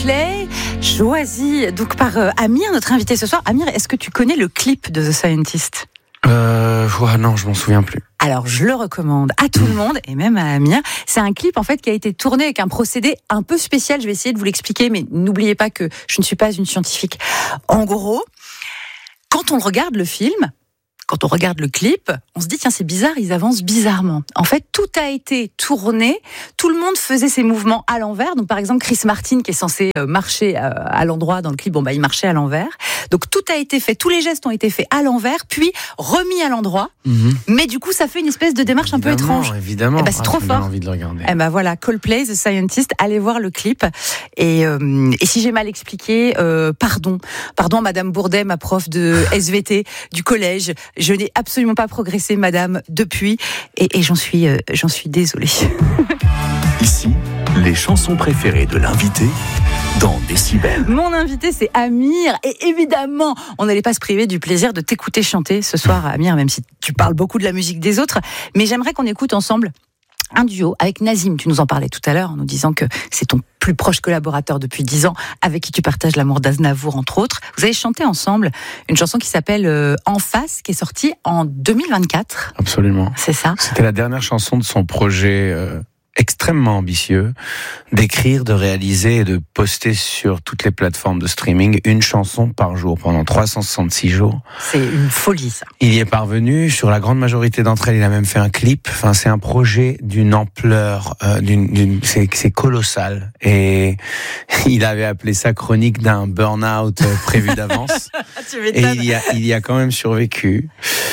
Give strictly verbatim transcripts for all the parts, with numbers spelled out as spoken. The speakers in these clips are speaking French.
Coldplay, choisi donc par euh, Amir, notre invité ce soir. Amir, est-ce que tu connais le clip de The Scientist ? Euh, ouais, non, je m'en souviens plus. Alors, je le recommande à tout le monde, et même à Amir. C'est un clip, en fait, qui a été tourné avec un procédé un peu spécial. Je vais essayer de vous l'expliquer, mais n'oubliez pas que je ne suis pas une scientifique. En gros, quand on regarde le film, quand on regarde le clip, on se dit, tiens, c'est bizarre, ils avancent bizarrement. En fait, tout a été tourné, tout le monde faisait ses mouvements à l'envers. Donc, par exemple, Chris Martin, qui est censé marcher à l'endroit dans le clip, bon, bah, il marchait à l'envers. Donc, tout a été fait, tous les gestes ont été faits à l'envers, puis remis à l'endroit. Mmh. Mais du coup, ça fait une espèce de démarche évidemment, un peu étrange. Évidemment, eh ben, c'est ah, trop fort. Envie de le regarder. Eh ben voilà, Coldplay, The Scientist, allez voir le clip. Et, euh, et si j'ai mal expliqué, euh, pardon, pardon, Madame Bourdet, ma prof de S V T du collège. Je n'ai absolument pas progressé, Madame, depuis, et, et j'en suis, euh, j'en suis désolée. Ici, les chansons préférées de l'invité dans Décibel. Mon invité, c'est Amir, et évidemment, on n'allait pas se priver du plaisir de t'écouter chanter ce soir, Amir, même si tu parles beaucoup de la musique des autres. Mais j'aimerais qu'on écoute ensemble un duo avec Nazim. Tu nous en parlais tout à l'heure en nous disant que c'est ton plus proche collaborateur depuis dix ans, avec qui tu partages l'amour d'Aznavour, entre autres. Vous avez chanté ensemble une chanson qui s'appelle euh, En face, qui est sortie en deux mille vingt-quatre. Absolument. C'est ça. C'était la dernière chanson de son projet euh, extrêmement ambitieux, d'écrire, de réaliser et de poster sur toutes les plateformes de streaming une chanson par jour pendant trois cent soixante-six jours. C'est une folie, ça. Il y est parvenu. Sur la grande majorité d'entre elles, il a même fait un clip. Enfin, c'est un projet d'une ampleur, euh, d'une, d'une, c'est, c'est colossal. Et il avait appelé ça chronique d'un burn-out prévu d'avance. Tu m'étonnes. Et il y a, il y a quand même survécu.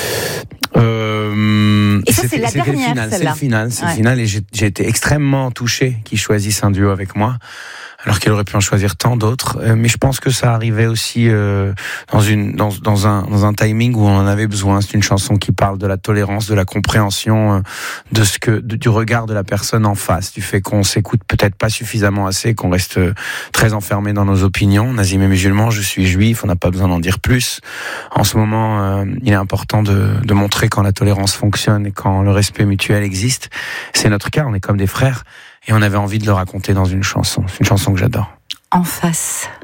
Euh, et ça, c'est la dernière, le final, celle-là. C'est le final, c'est ouais. le final, et j'ai, j'ai été extrêmement touché qu'ils choisissent un duo avec moi, alors qu'il aurait pu en choisir tant d'autres. Euh, mais je pense que ça arrivait aussi euh, dans une, dans, dans un, dans un timing où on en avait besoin. C'est une chanson qui parle de la tolérance, de la compréhension, euh, de ce que, de, du regard de la personne en face, du fait qu'on s'écoute peut-être pas suffisamment assez, qu'on reste très enfermé dans nos opinions. Nazim est musulman, je suis juif, on n'a pas besoin d'en dire plus. En ce moment, euh, il est important de, de montrer quand la tolérance fonctionne et quand le respect mutuel existe. C'est notre cas, on est comme des frères. Et on avait envie de le raconter dans une chanson. C'est une chanson que j'adore. En face.